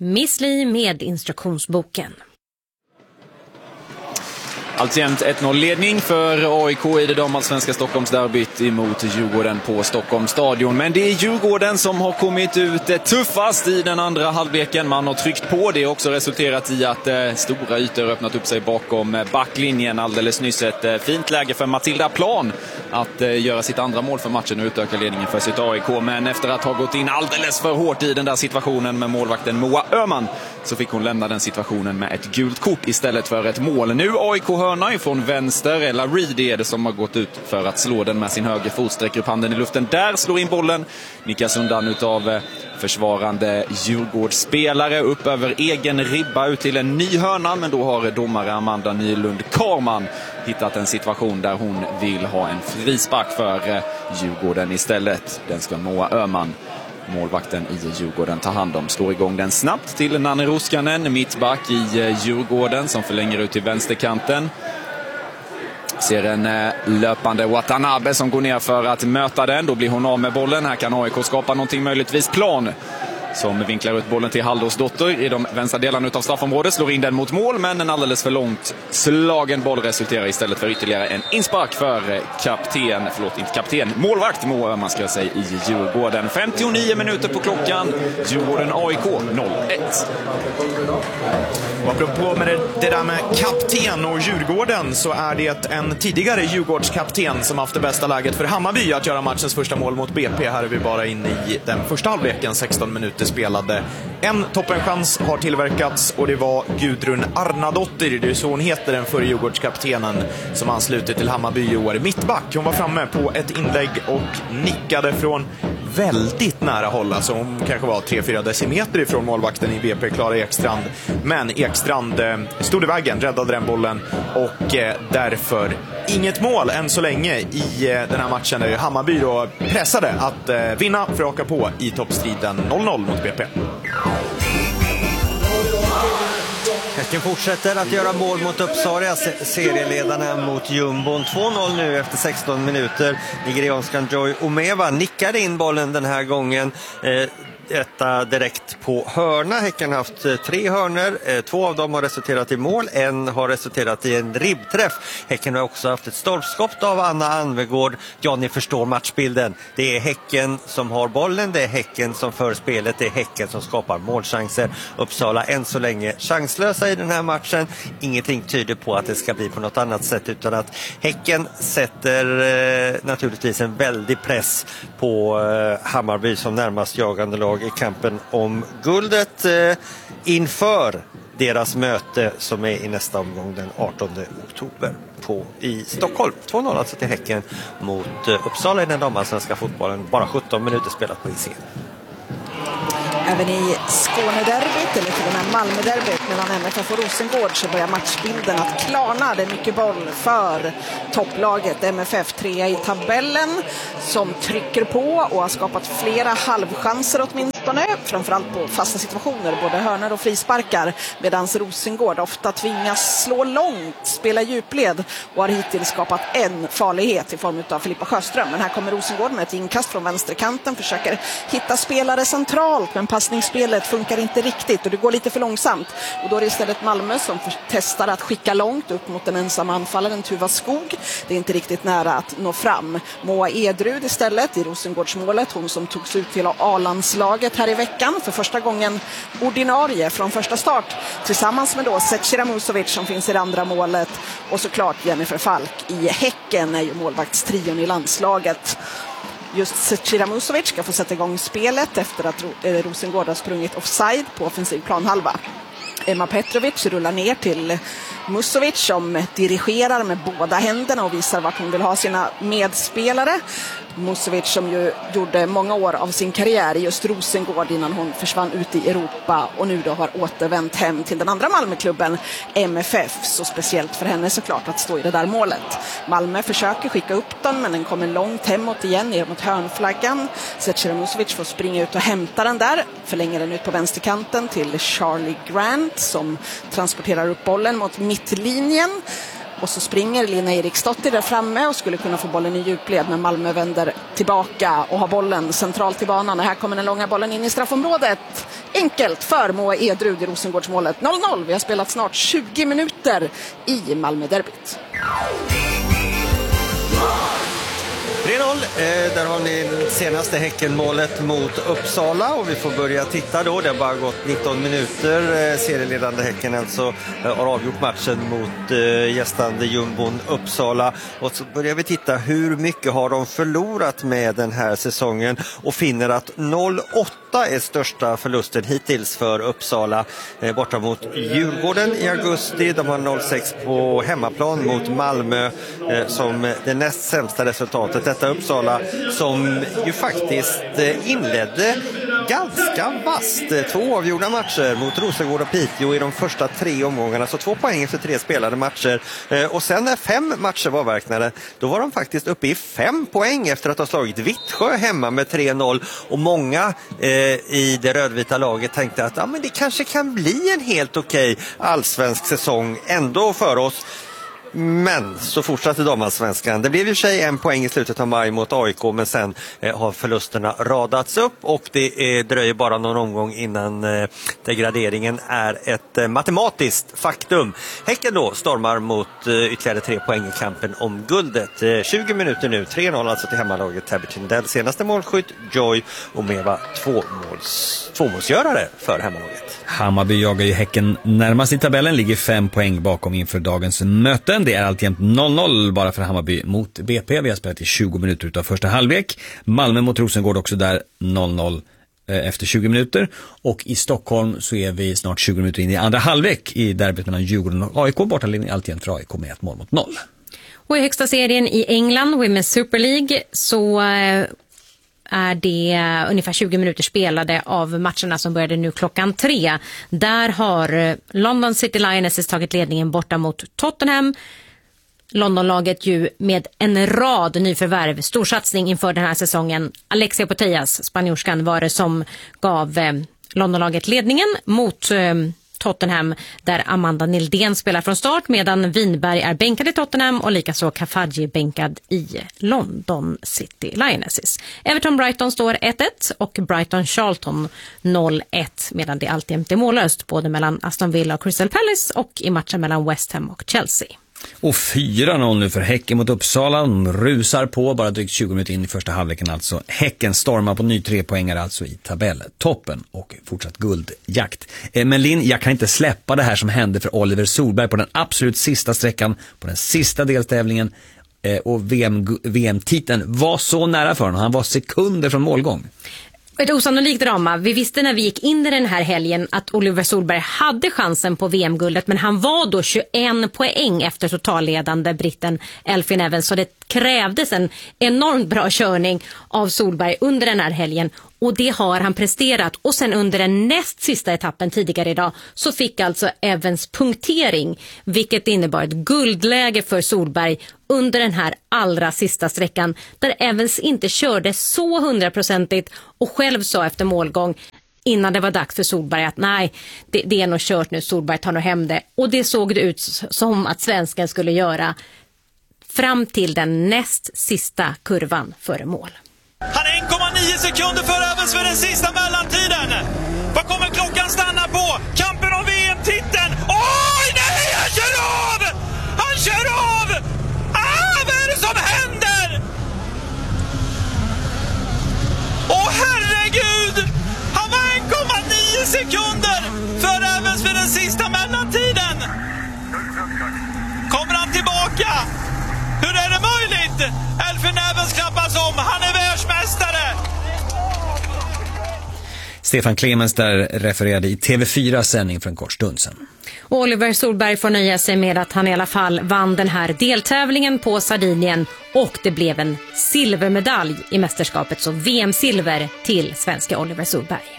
Miss Li med instruktionsboken. Alltjämt 1-0-ledning för AIK i det damallsvenska Stockholmsderbyt emot Djurgården på Stockholms stadion. Men det är Djurgården som har kommit ut tuffast i den andra halvleken. Man har tryckt på. Det har också resulterat i att stora ytor öppnat upp sig bakom backlinjen. Alldeles nyss ett fint läge för Matilda Plan att göra sitt andra mål för matchen och utöka ledningen för sitt AIK. Men efter att ha gått in alldeles för hårt i den där situationen med målvakten Moa Öhman så fick hon lämna den situationen med ett gult kort istället för ett mål. Nu AIK hörna ifrån vänster. Ella Reed är det som har gått ut för att slå den med sin höger fot. Sträcker upp handen i luften. Där slår in bollen. Nickas undan utav försvarande Djurgårdsspelare upp över egen ribba ut till en ny hörna. Men då har domare Amanda Nylund Karman hittat en situation där hon vill ha en frispark för Djurgården istället. Den ska Moa Öhman, målvakten i Djurgården, ta hand om. Slår igång den snabbt till Nanne Ruskanen, mittback i Djurgården, som förlänger ut till vänsterkanten. Ser en löpande Watanabe som går ner för att möta den. Då blir hon av med bollen. Här kan AIK skapa någonting, möjligtvis Plan, som vinklar ut bollen till Halldórsdottir i de vänstra delarna av straffområdet. Slår in den mot mål, men en alldeles för långt slagen boll resulterar istället för ytterligare en inspark för målvakt Moa Öhman ska jag säga i Djurgården. 59 minuter på klockan. Djurgården AIK 0-1. Och apropå med det där med kapten och Djurgården, så är det en tidigare Djurgårdskapten som haft det bästa läget för Hammarby att göra matchens första mål mot BP. Här är vi bara inne i den första halvleken, 16 minuter spelade. En toppenchans har tillverkats och det var Gudrun Arnadottir, det är så hon heter, den förre Djurgårdskaptenen, som ansluter till Hammarby i år. Mittback, hon var framme på ett inlägg och nickade från väldigt nära håll. Alltså hon kanske var 3-4 decimeter ifrån målvakten i BP, Klara Ekstrand. Men Ekstrand stod i vägen, räddade den bollen och därför inget mål än så länge i den här matchen där Hammarby då pressade att vinna för att åka på i toppstriden. 0-0 mot BP. Häcken fortsätter att göra mål mot Uppsala, serieledarna mot Jumbon. 2-0 nu efter 16 minuter. Nigerianskan Joy Omeva nickade in bollen den här gången. Detta direkt på hörna. Häcken har haft 3 hörnor. 2 av dem har resulterat i mål. En har resulterat i en ribbträff. Häcken har också haft ett stolpskott av Anna Anvegård. Ja, ni förstår matchbilden. Det är Häcken som har bollen. Det är Häcken som för spelet. Det är Häcken som skapar målchanser. Uppsala än så länge chanslösa i den här matchen. Ingenting tyder på att det ska bli på något annat sätt, utan att Häcken sätter naturligtvis en väldig press på Hammarby som närmast jagande lag i kampen om guldet inför deras möte som är i nästa omgång den 18 oktober i Stockholm. 2-0 alltså till Häcken mot Uppsala i den damallsvenska fotbollen. Bara 17 minuter spelat på IC. Även i Skånederbyt, eller till och med Malmöderbyt mellan MFF och Rosengård, så börjar matchbilden att klarna. Det är mycket boll för topplaget MFF, 3 i tabellen, som trycker på och har skapat flera halvchanser åtminstone, framförallt på fasta situationer, både hörnor och frisparkar, medan Rosengård ofta tvingas slå långt, spela djupled och har hittills skapat en farlighet i form av Filippa Sjöström. Men här kommer Rosengård med ett inkast från vänsterkanten, försöker hitta spelare centralt, men passningsspelet funkar inte riktigt och det går lite för långsamt. Och då är det istället Malmö som testar att skicka långt upp mot den ensamma anfallaren Tuva Skog. Det är inte riktigt nära att nå fram. Moa Edrud istället i Rosengårdsmålet, hon som togs ut till A-landslaget här i veckan för första gången ordinarie från första start, tillsammans med då Zecira Musovic som finns i det andra målet, och såklart Jennifer Falk i Häcken är ju målvaktstrion i landslaget. Just Zecira Musovic ska få sätta igång spelet efter att Rosengård har sprungit offside på offensiv planhalva. Emma Petrovic rullar ner till Musovic som dirigerar med båda händerna och visar vart hon vill ha sina medspelare. Musovic som ju gjorde många år av sin karriär i just Rosengård innan hon försvann ut i Europa och nu då har återvänt hem till den andra Malmöklubben MFF. Så speciellt för henne såklart att stå i det där målet. Malmö försöker skicka upp den, men den kommer långt hemåt igen ner mot hörnflaggan. Zecira Musovic får springa ut och hämta den där, förlänger den ut på vänsterkanten till Charlie Grant som transporterar upp bollen mot mittlinjen. Och så springer Lina Eriksdotter där framme och skulle kunna få bollen i djupled, men Malmö vänder tillbaka och har bollen centralt i banan. Och här kommer den långa bollen in i straffområdet. enkelt för Moa Edrud i Rosengårdsmålet. 0-0. Vi har spelat snart 20 minuter i Malmö-derbyt. 3-0, där har ni senaste Häckenmålet mot Uppsala och vi får börja titta då. Det har bara gått 19 minuter. Serieledande Häcken alltså har avgjort matchen mot gästande jumbon Uppsala. Och så börjar vi titta hur mycket har de förlorat med den här säsongen och finner att 0-8 är största förlusten hittills för Uppsala. Borta mot Djurgården i augusti. De har 0-6 på hemmaplan mot Malmö som det näst sämsta resultatet. Detta Uppsala som ju faktiskt inledde ganska vasst. 2 avgjorda matcher mot Rosengård och Piteå i de första 3 omgångarna. Så 2 poäng efter 3 spelade matcher. Och sen när 5 matcher var avverkade, då var de faktiskt uppe i 5 poäng efter att ha slagit Vittsjö hemma med 3-0. Och många i det rödvita laget tänkte att men det kanske kan bli en helt okej allsvensk säsong ändå för oss. Men så fortsatte damallsvenskan. Det blev ju sig 1 poäng i slutet av maj mot AIK, men sen har förlusterna radats upp och det dröjer bara någon omgång innan degraderingen är ett matematiskt faktum. Häcken då stormar mot ytterligare 3 poäng i kampen om guldet. 20 minuter nu, 3-0 alltså till hemmalaget Täby Tindell. Senaste målskytt Joy och Meva tvåmålsgörare för hemmalaget. Hammarby jagar ju Häcken närmast i tabellen, ligger 5 poäng bakom inför dagens möten. Det är alltjämt 0-0 bara för Hammarby mot BP. Vi har spelat i 20 minuter utav första halvlek. Malmö mot Rosengård också där 0-0 efter 20 minuter. Och i Stockholm så är vi snart 20 minuter in i andra halvlek i derbyt mellan Djurgården och AIK. Bortaledning alltjämt för AIK med 1 mål mot 0. Och i högsta serien i England, Women's Super League, så är det ungefär 20 minuter spelade av matcherna som började nu klockan 3. Där har London City Lionesses tagit ledningen borta mot Tottenham. Londonlaget ju med en rad nyförvärv, storsatsning inför den här säsongen. Alexia Putellas, spanjorskan, var det som gav Londonlaget ledningen mot Tottenham, där Amanda Nildén spelar från start, medan Winberg är bänkad i Tottenham och likaså Kafaji bänkad i London City Lionesses. Everton-Brighton står 1-1 och Brighton-Charlton 0-1, medan det alltjämt är mållöst både mellan Aston Villa och Crystal Palace och i matchen mellan West Ham och Chelsea. Och 4-0 nu för Häcken mot Uppsala. De rusar på bara drygt 20 minuter in i första halvleken alltså. Häcken stormar på ny 3-poängare alltså i tabelltoppen och fortsatt guldjakt. Men Linn, jag kan inte släppa det här som hände för Oliver Solberg på den absolut sista sträckan, på den sista deltävlingen. Och VM-titeln var så nära för honom. Han var sekunder från målgång. Ett osannolikt drama. Vi visste när vi gick in i den här helgen att Oliver Solberg hade chansen på VM-guldet, men han var då 21 poäng efter totalledande britten Elfyn Evans, så det krävdes en enormt bra körning av Solberg under den här helgen. Och det har han presterat. Och sen under den näst sista etappen tidigare idag så fick alltså Evans punktering, vilket innebar ett guldläge för Solberg under den här allra sista sträckan, där Evans inte körde så 100% och själv sa efter målgång innan det var dags för Solberg att nej, det är nog kört nu, Solberg tar nog hem det. Och det såg det ut som att svensken skulle göra fram till den näst sista kurvan före mål. Han är 1,9 sekunder för Evans för den sista mellantiden. Vad kommer klockan stanna på? Kampen om VM-titeln. Oj, nej, han kör av! Han kör av! Vad är det som händer? Åh, herregud! Han var 1,9 sekunder för Evans för den sista mellantiden. Kommer han tillbaka? Hur är det möjligt? Elfyn Evans klappas om. Han är världsmästare. Stefan Clemens där refererade i TV4 sändning för en kort stund sedan. Och Oliver Solberg får nöja sig med att han i alla fall vann den här deltävlingen på Sardinien, och det blev en silvermedalj i mästerskapet, så VM-silver till svenska Oliver Solberg.